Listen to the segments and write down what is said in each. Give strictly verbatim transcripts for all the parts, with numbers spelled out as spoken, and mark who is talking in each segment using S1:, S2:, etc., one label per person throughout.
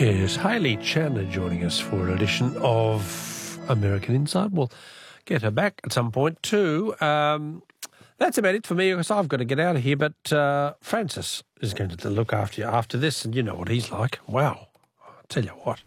S1: Yes, Hayley Chandler joining us for an edition of American Inside. We'll get her back at some point too. Um, that's about it for me because I've got to get out of here. But uh, Francis is going to look after you after this, and you know what he's like. Wow. I'll tell you what.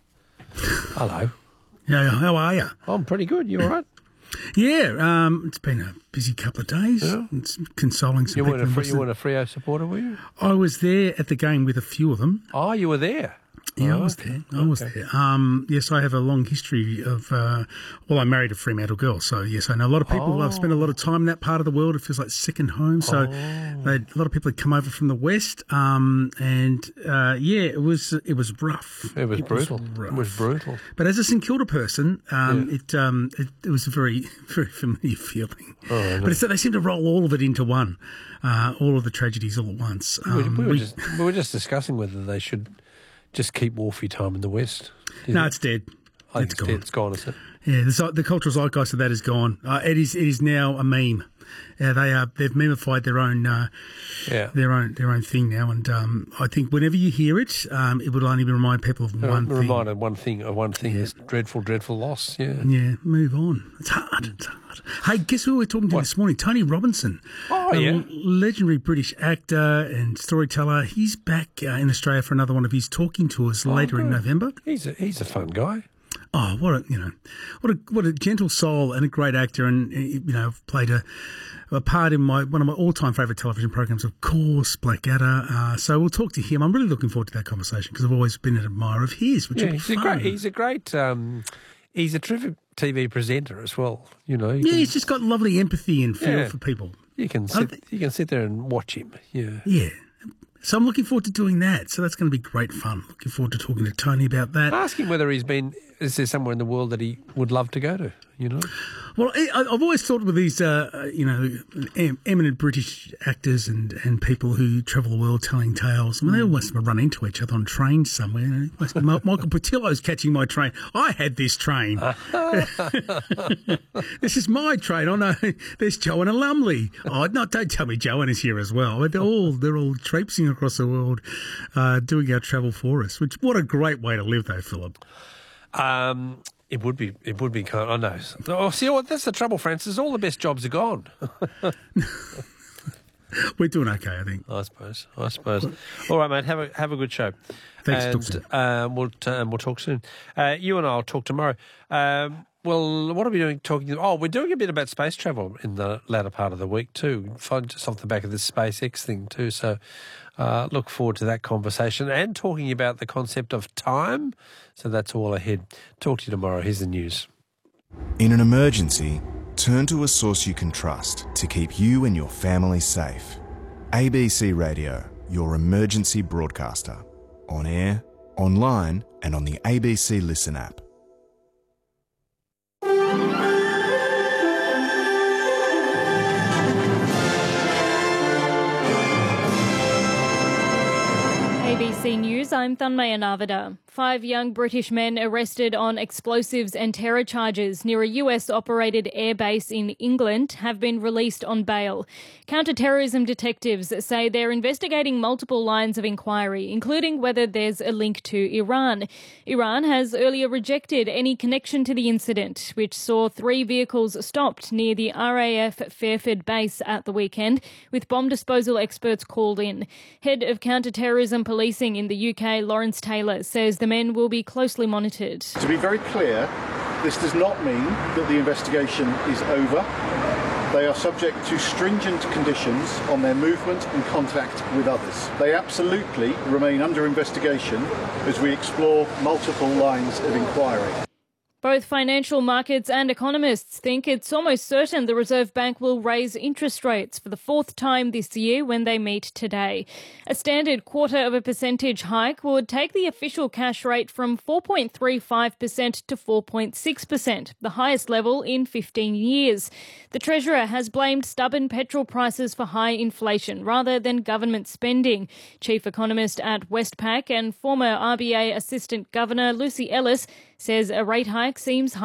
S1: Hello.
S2: Yeah, how are you?
S1: I'm pretty good. You all right?
S2: Yeah, um, it's been a busy couple of days.
S1: Yeah.
S2: It's consoling some
S1: You
S2: people.
S1: weren't, a free, you weren't a Freo supporter, were you?
S2: I was there at the game with a few of them.
S1: Oh, you were there?
S2: Yeah,
S1: oh,
S2: I was
S1: okay.
S2: there. I was
S1: okay.
S2: there. Um, yes, I have a long history of, uh, well, I married a Fremantle girl, so yes, I know a lot of people.
S1: Oh.
S2: I've spent a lot of time in that part of the world. It feels like second home. So
S1: Oh.
S2: they, a lot of people had come over from the west, um, and uh, yeah, it was it was rough.
S1: It was
S2: it
S1: brutal.
S2: Was rough.
S1: It was brutal.
S2: But as a St Kilda person, um,
S1: Yeah.
S2: it, um, it it was a very very familiar feeling.
S1: Oh,
S2: but it's that they seem to roll all of it into one, uh, all of the tragedies all at once.
S1: We,
S2: Um,
S1: we, were
S2: we-
S1: just, we were just discussing whether they should just keep Wolfie time in the West. Do you
S2: no,
S1: think?
S2: it's dead.
S1: I think
S2: It's
S1: it's
S2: gone.
S1: dead. It's gone, is it?
S2: Yeah, the, zi- the cultural zeitgeist of that is gone. Uh, it is it is now a meme. Uh, they are they've memified their own uh,
S1: Yeah.
S2: their own their own thing now, and um, I think whenever you hear it, um, it would only remind people of
S1: Uh,
S2: one thing.
S1: reminded one thing of one thing is dreadful, dreadful loss. Yeah.
S2: Yeah, move on. It's hard. It's hard. Hey, guess who we're talking to
S1: What?
S2: this morning? Tony Robinson.
S1: Oh,
S2: a
S1: yeah.
S2: legendary British actor and storyteller. He's back uh, in Australia for another one of his talking tours later in
S1: good.
S2: November.
S1: He's a he's a fun guy.
S2: Oh, what a you know, what a what a gentle soul and a great actor, and you know played a, a part in my one of my all time favourite television programs, of course, Blackadder. Uh, so we'll talk to him. I'm really looking forward to that conversation because I've always been an admirer of his, which
S1: Yeah,
S2: will be
S1: he's a
S2: fun.
S1: great. He's a great. Um, he's a terrific T V presenter as well. You know. You
S2: yeah,
S1: can,
S2: he's just got lovely empathy and feel
S1: Yeah.
S2: for people.
S1: you can
S2: I
S1: sit.
S2: think-
S1: You can sit there and watch him. Yeah.
S2: Yeah. So I'm looking forward to doing that. So that's going to be great fun. Looking forward to talking to Tony about that.
S1: Ask him whether he's been. Is there somewhere in the world that he would love to go to? You know.
S2: Well, I, I've always thought with these, uh, you know, em- eminent British actors and, and people who travel the world telling tales. I mean, they always run into each other on trains somewhere. You know, Ma- Michael Portillo's catching my train. I had this train. This is my train. Oh no, there's Joanna Lumley. Oh no, don't tell me Joanna's here as well. They're all they're all traipsing across the world, uh, doing our travel for us. Which what a great way to live, though, Philip.
S1: Um, it would be. It would be kind. I know. Oh, see what? That's the trouble, Francis. All the best jobs are gone.
S2: We're doing okay, I think.
S1: I suppose. I suppose. All right, mate. Have a have a good show.
S2: Thanks,
S1: and
S2: talk soon.
S1: um, we'll t- um, we'll talk soon. Uh, you and I'll talk tomorrow. Um, well, what are we doing? Talking. Oh, we're doing a bit about space travel in the latter part of the week too. Find just off the back of this SpaceX thing too. So, uh, look forward to that conversation and talking about the concept of time. So that's all ahead. Talk to you tomorrow. Here's the news.
S3: In an emergency, turn to a source you can trust to keep you and your family safe. A B C Radio, your emergency broadcaster. On air, online, and on the A B C Listen app.
S4: A B C News, I'm Thanmaya Navada. Five young British men arrested on explosives and terror charges near a U S-operated airbase in England have been released on bail. Counter-terrorism detectives say they're investigating multiple lines of inquiry, including whether there's a link to Iran. Iran has earlier rejected any connection to the incident, which saw three vehicles stopped near the R A F Fairford base at the weekend, with bomb disposal experts called in. Head of Counter-Terrorism Policing in the U K, Lawrence Taylor, says the men will be closely monitored.
S5: To be very clear, this does not mean that the investigation is over. They are subject to stringent conditions on their movement and contact with others. They absolutely remain under investigation as we explore multiple lines of inquiry.
S4: Both financial markets and economists think it's almost certain the Reserve Bank will raise interest rates for the fourth time this year when they meet today. A standard quarter of a percentage hike would take the official cash rate from four point three five percent to four point six percent, the highest level in fifteen years. The Treasurer has blamed stubborn petrol prices for high inflation rather than government spending. Chief economist at Westpac and former R B A Assistant Governor Lucy Ellis says a rate hike seems high.